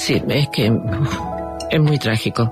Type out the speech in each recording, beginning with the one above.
Sí, es que es muy trágico.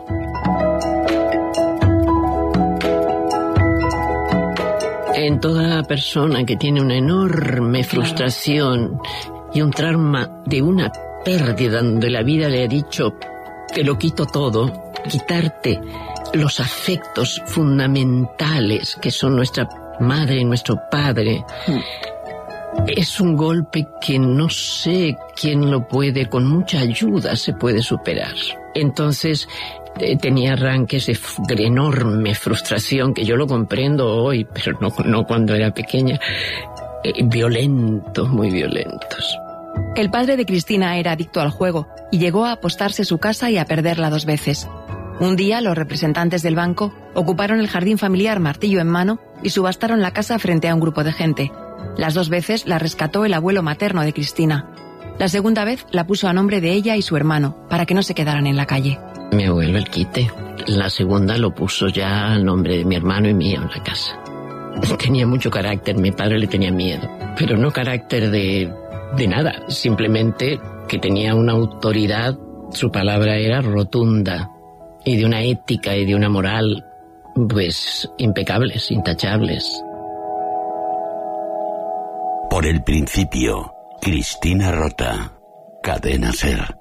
En toda persona que tiene una enorme frustración y un trauma de una pérdida donde la vida le ha dicho te lo quito todo, quitarte los afectos fundamentales que son nuestra madre y nuestro padre, es un golpe que no sé quién lo puede, con mucha ayuda se puede superar. Entonces tenía arranques de enorme frustración, que yo lo comprendo hoy, pero no cuando era pequeña, violentos, muy violentos. El padre de Cristina era adicto al juego y llegó a apostarse su casa y a perderla 2 veces. Un día, los representantes del banco ocuparon el jardín familiar martillo en mano y subastaron la casa frente a un grupo de gente. Las 2 veces la rescató el abuelo materno de Cristina. La segunda vez la puso a nombre de ella y su hermano, para que no se quedaran en la calle. Mi abuelo el quite. La segunda lo puso ya al nombre de mi hermano y mío en la casa. Tenía mucho carácter, mi padre le tenía miedo, pero no carácter de nada, simplemente que tenía una autoridad, su palabra era rotunda, y de una ética y de una moral, pues, impecables, intachables. Por el principio, Cristina Rota, Cadena SER.